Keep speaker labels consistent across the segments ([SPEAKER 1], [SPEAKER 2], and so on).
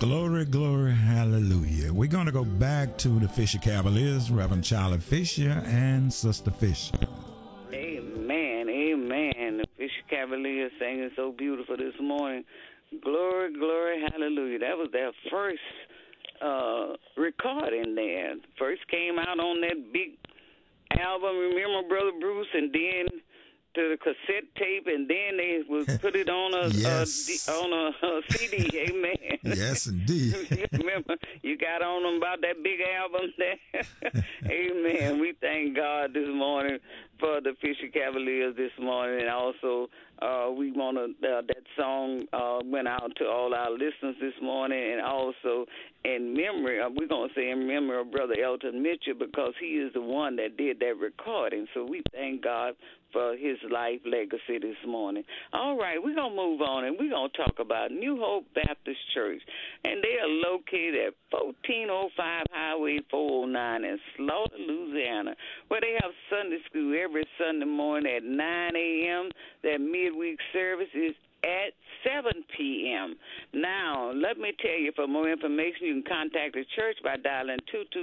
[SPEAKER 1] Glory, glory, hallelujah. We're going to go back to the Fisher Cavaliers, Reverend Charlie Fisher and Sister Fisher.
[SPEAKER 2] Amen, amen. The Fisher Cavaliers singing so beautiful this morning. Glory, glory, hallelujah. That was their first recording there. First came out on that big album, Remember Brother Bruce, and then to the cassette tape, and then they would put it on a CD. Amen.
[SPEAKER 1] Yes, indeed.
[SPEAKER 2] You remember, you got on them about that big album there. Amen. We thank God this morning for the Fisher Cavaliers this morning, and also we want to that song went out to all our listeners this morning, and also in memory, we're going to say in memory of Brother Elton Mitchell, because he is the one that did that recording. So we thank God for his life legacy this morning. All right, we're going to move on, and we're going to talk about New Hope Baptist Church. And they are located at 1405 Highway 409 in Slaughter, Louisiana, where they have Sunday school every Sunday morning at 9 a.m. Their midweek service is at 7 p.m. Now, let me tell you, for more information, you can contact the church by dialing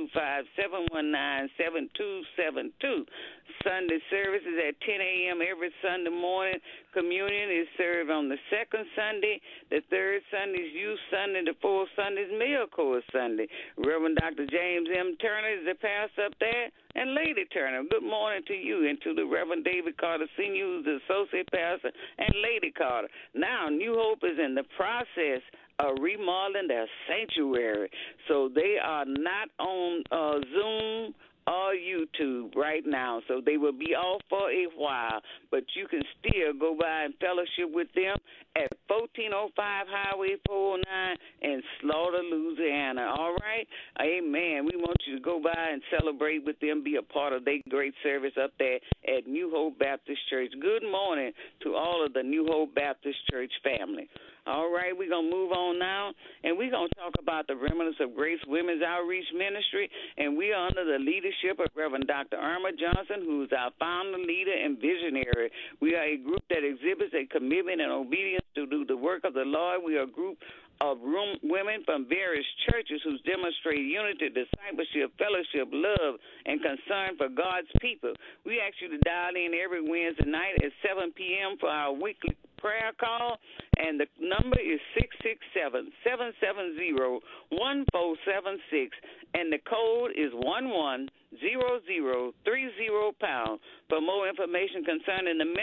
[SPEAKER 2] 225-719-7272. Sunday service is at 10 a.m. every Sunday morning. Communion is served on the second Sunday. The third Sunday is Youth Sunday. The fourth Sunday is Meal Course Sunday. Reverend Dr. James M. Turner is the pastor up there, and Lady Turner. Good morning to you, and to the Reverend David Carter Sr., who's the associate pastor, and Lady Carter. Now, New Hope is in the process of remodeling their sanctuary, so they are not on Zoom or YouTube right now, so they will be off for a while, but you can still go by and fellowship with them at 1405 Highway 409 in Slaughter, Louisiana. All right? Amen. We want you to go by and celebrate with them, be a part of their great service up there at New Hope Baptist Church. Good morning to all of the New Hope Baptist Church family. All right, we're going to move on now, and we're going to talk about the Remnants of Grace Women's Outreach Ministry, and we are under the leadership of Reverend Dr. Irma Johnson, who is our founder, leader, and visionary. We are a group that exhibits a commitment and obedience to do the work of the Lord. We are a group of women from various churches who demonstrate unity, discipleship, fellowship, love, and concern for God's people. We ask you to dial in every Wednesday night at 7 p.m. for our weekly prayer call, and the number is 667-770-1476, and the code is 110030#. For more information concerning the